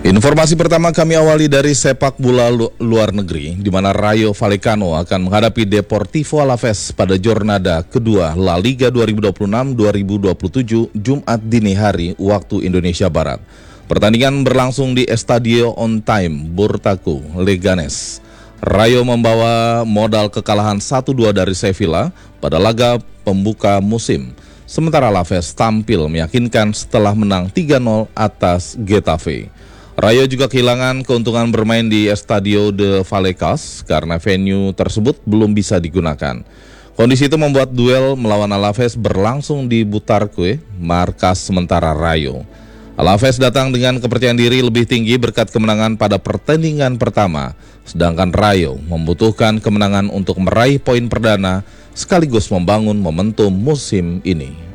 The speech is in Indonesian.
Informasi pertama kami awali dari sepak bola luar negeri, di mana Rayo Vallecano akan menghadapi Deportivo Alavés pada jornada kedua La Liga 2026-2027 Jumat dini hari waktu Indonesia Barat. Pertandingan berlangsung di Estadio On Time, Burtaco, Leganés. Rayo membawa modal kekalahan 1-2 dari Sevilla pada laga pembuka musim. Sementara Alavés tampil meyakinkan setelah menang 3-0 atas Getafe. Rayo juga kehilangan keuntungan bermain di Estadio de Vallecas karena venue tersebut belum bisa digunakan. Kondisi itu membuat duel melawan Alavés berlangsung di Butarque, markas sementara Rayo. Alavés datang dengan kepercayaan diri lebih tinggi berkat kemenangan pada pertandingan pertama, sedangkan Rayo membutuhkan kemenangan untuk meraih poin perdana sekaligus membangun momentum musim ini.